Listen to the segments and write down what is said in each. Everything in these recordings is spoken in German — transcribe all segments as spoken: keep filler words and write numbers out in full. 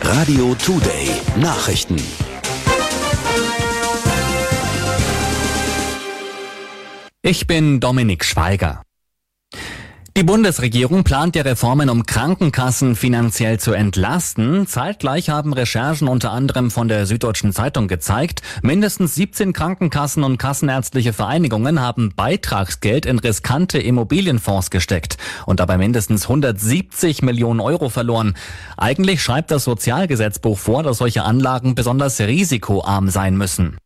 Radio Today Nachrichten. Ich bin Dominik Schweiger. Die Bundesregierung plant ja Reformen, um Krankenkassen finanziell zu entlasten. Zeitgleich haben Recherchen unter anderem von der Süddeutschen Zeitung gezeigt, mindestens siebzehn Krankenkassen und kassenärztliche Vereinigungen haben Beitragsgeld in riskante Immobilienfonds gesteckt und dabei mindestens hundertsiebzig Millionen Euro verloren. Eigentlich schreibt das Sozialgesetzbuch vor, dass solche Anlagen besonders risikoarm sein müssen.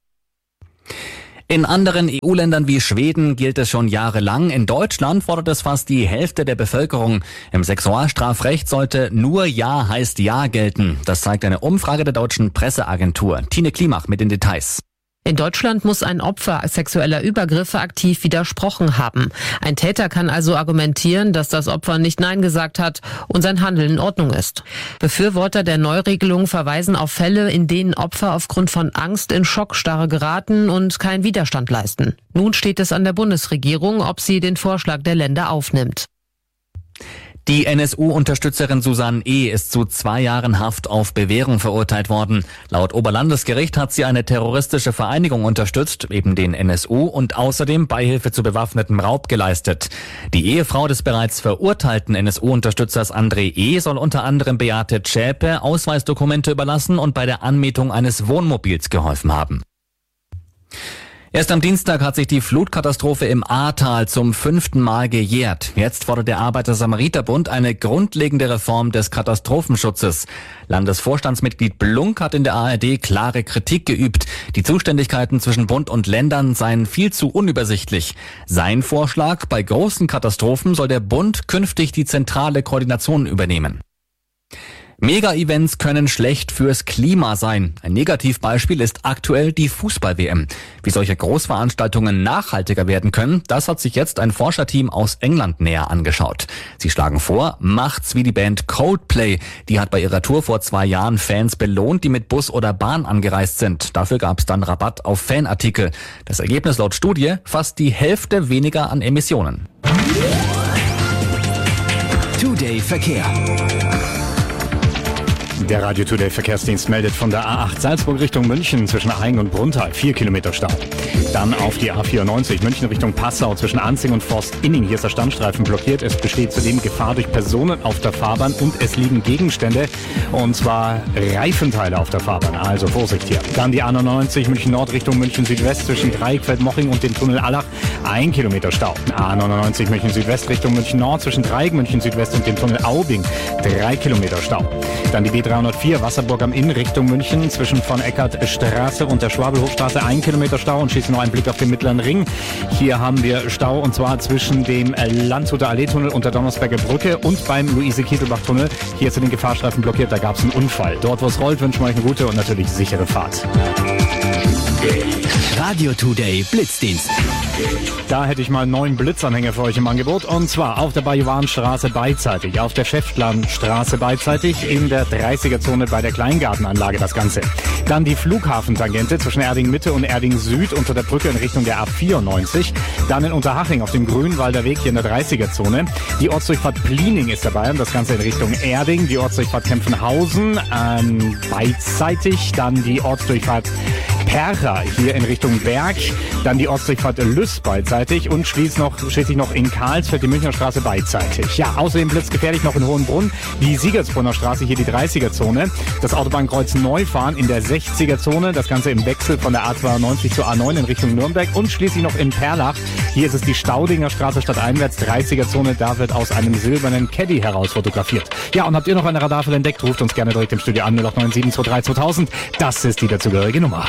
In anderen E U-Ländern wie Schweden gilt es schon jahrelang. In Deutschland fordert es fast die Hälfte der Bevölkerung. Im Sexualstrafrecht sollte nur Ja heißt Ja gelten. Das zeigt eine Umfrage der deutschen Presseagentur. Tine Klimach mit den Details. In Deutschland muss ein Opfer sexueller Übergriffe aktiv widersprochen haben. Ein Täter kann also argumentieren, dass das Opfer nicht Nein gesagt hat und sein Handeln in Ordnung ist. Befürworter der Neuregelung verweisen auf Fälle, in denen Opfer aufgrund von Angst in Schockstarre geraten und keinen Widerstand leisten. Nun steht es an der Bundesregierung, ob sie den Vorschlag der Länder aufnimmt. Die N S U-Unterstützerin Susanne E. ist zu zwei Jahren Haft auf Bewährung verurteilt worden. Laut Oberlandesgericht hat sie eine terroristische Vereinigung unterstützt, eben den N S U, und außerdem Beihilfe zu bewaffnetem Raub geleistet. Die Ehefrau des bereits verurteilten N S U-Unterstützers André E. soll unter anderem Beate Zschäpe Ausweisdokumente überlassen und bei der Anmietung eines Wohnmobils geholfen haben. Erst am Dienstag hat sich die Flutkatastrophe im Ahrtal zum fünften Mal gejährt. Jetzt fordert der Arbeiter-Samariter-Bund eine grundlegende Reform des Katastrophenschutzes. Landesvorstandsmitglied Blunk hat in der A R D klare Kritik geübt. Die Zuständigkeiten zwischen Bund und Ländern seien viel zu unübersichtlich. Sein Vorschlag: Bei großen Katastrophen soll der Bund künftig die zentrale Koordination übernehmen. Mega-Events können schlecht fürs Klima sein. Ein Negativbeispiel ist aktuell die Fußball-W M. Wie solche Großveranstaltungen nachhaltiger werden können, das hat sich jetzt ein Forscherteam aus England näher angeschaut. Sie schlagen vor, macht's wie die Band Coldplay. Die hat bei ihrer Tour vor zwei Jahren Fans belohnt, die mit Bus oder Bahn angereist sind. Dafür gab's dann Rabatt auf Fanartikel. Das Ergebnis laut Studie: fast die Hälfte weniger an Emissionen. Today Verkehr. Der Radio Today Verkehrsdienst meldet von der A acht Salzburg Richtung München zwischen Aing und Brunnthal vier Kilometer Stau. Dann auf die A vierundneunzig München Richtung Passau zwischen Anzing und Forst-Inning. Hier ist der Standstreifen blockiert. Es besteht zudem Gefahr durch Personen auf der Fahrbahn und es liegen Gegenstände, und zwar Reifenteile auf der Fahrbahn. Also Vorsicht hier. Dann die A neunundneunzig München Nord Richtung München Südwest zwischen Dreieckfeld-Moching und dem Tunnel Allach. Ein Kilometer Stau. A neunundneunzig München Südwest Richtung München Nord zwischen Dreieck München Südwest und dem Tunnel Aubing. Drei Kilometer Stau. Dann die B dreihundertvier Wasserburg am Inn Richtung München zwischen von Eckartstraße und der Schwabelhofstraße ein Kilometer Stau, und schließlich noch ein Blick auf den Mittleren Ring. Hier haben wir Stau, und zwar zwischen dem Landshuter Allee-Tunnel und der Donnersberger Brücke und beim Luise-Kieselbach-Tunnel. Hier sind den Gefahrstreifen blockiert, da gab es einen Unfall. Dort, wo es rollt, wünschen wir euch eine gute und natürlich sichere Fahrt. Radio Today Blitzdienst. Da hätte ich mal neun Blitzanhänger für euch im Angebot, und zwar auf der Bajuwanstraße beidseitig, auf der Schäftlarnstraße beidseitig, in der dreißiger-Zone bei der Kleingartenanlage das Ganze. Dann die Flughafentangente zwischen Erding Mitte und Erding Süd unter der Brücke in Richtung der A vierundneunzig. Dann in Unterhaching auf dem Grünwalder Weg hier in der dreißiger-Zone. Die Ortsdurchfahrt Pliening ist dabei, und das Ganze in Richtung Erding. Die Ortsdurchfahrt Kempfenhausen ähm, beidseitig. Dann die Ortsdurchfahrt Percha hier in Richtung Berg. Dann die Ortsdurchfahrt Lüss beidseitig und schließlich noch, schließlich noch in Karlsfeld die Münchner Straße beidseitig. Ja, außerdem blitzgefährlich noch in Hohenbrunn die Siegersbrunner Straße, hier die dreißiger-Zone. Das Autobahnkreuz Neufahren in der sechziger-Zone, das Ganze im Wechsel von der A zweiundneunzig zur A neun in Richtung Nürnberg, und schließlich noch in Perlach. Hier ist es die Staudinger Straße stadteinwärts, dreißiger-Zone, da wird aus einem silbernen Caddy heraus fotografiert. Ja, und habt ihr noch eine Radarfall entdeckt, ruft uns gerne direkt im Studio an, null acht neun sieben zwei drei zweitausend. Das ist die dazugehörige Nummer.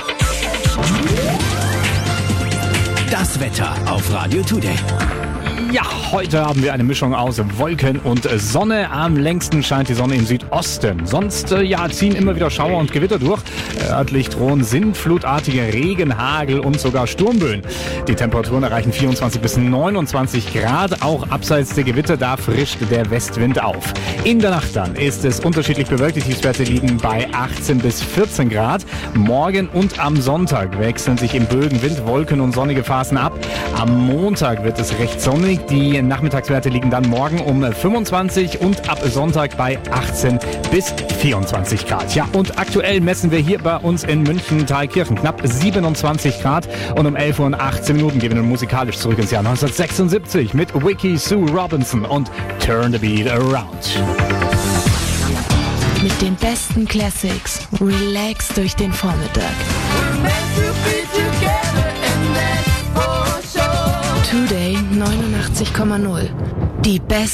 Das Wetter auf Radio Today. Ja, heute haben wir eine Mischung aus Wolken und Sonne. Am längsten scheint die Sonne im Südosten. Sonst äh, ja, ziehen immer wieder Schauer und Gewitter durch. Örtlich drohen sintflutartige Regen, Hagel und sogar Sturmböen. Die Temperaturen erreichen vierundzwanzig bis neunundzwanzig Grad. Auch abseits der Gewitter, da frischt der Westwind auf. In der Nacht dann ist es unterschiedlich bewölkt. Die Tiefstwerte liegen bei achtzehn bis vierzehn Grad. Morgen und am Sonntag wechseln sich im Bögen Wind, Wolken und sonnige Phasen ab. Am Montag wird es recht sonnig. Die Nachmittagswerte liegen dann morgen um fünfundzwanzig und ab Sonntag bei achtzehn bis vierundzwanzig Grad. Ja, und aktuell messen wir hier bei uns in München Thalkirchen knapp siebenundzwanzig Grad und um elf Uhr und achtzehn Minuten gehen wir musikalisch zurück ins Jahr neunzehnhundertsechsundsiebzig mit Vicky Sue Robinson und Turn the Beat Around. Mit den besten Classics, relax durch den Vormittag. Today neunundachtzig Komma null. Die besten